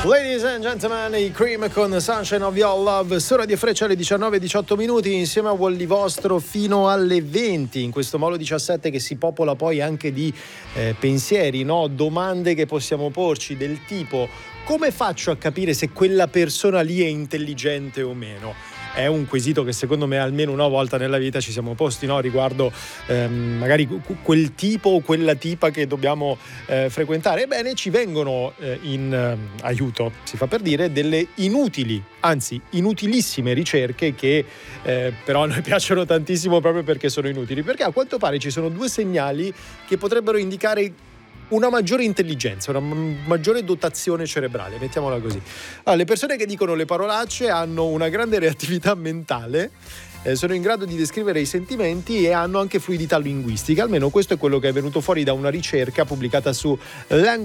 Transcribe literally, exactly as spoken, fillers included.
Ladies and gentlemen, i Cream con Sunshine of Your Love su Radio Freccia alle diciannove e diciotto minuti insieme a Wally Vostro fino alle venti, in questo Molo diciassette che si popola poi anche di eh, pensieri, no? Domande che possiamo porci del tipo: come faccio a capire se quella persona lì è intelligente o meno? È un quesito che secondo me almeno una volta nella vita ci siamo posti, no? Riguardo ehm, magari quel tipo o quella tipa che dobbiamo eh, frequentare. Ebbene, ci vengono eh, in eh, aiuto, si fa per dire, delle inutili, anzi inutilissime ricerche che eh, però a noi piacciono tantissimo proprio perché sono inutili, perché a quanto pare ci sono due segnali che potrebbero indicare una maggiore intelligenza, una maggiore dotazione cerebrale, mettiamola così. Allora, le persone che dicono le parolacce hanno una grande reattività mentale, eh, sono in grado di descrivere i sentimenti e hanno anche fluidità linguistica, almeno questo è quello che è venuto fuori da una ricerca pubblicata su Language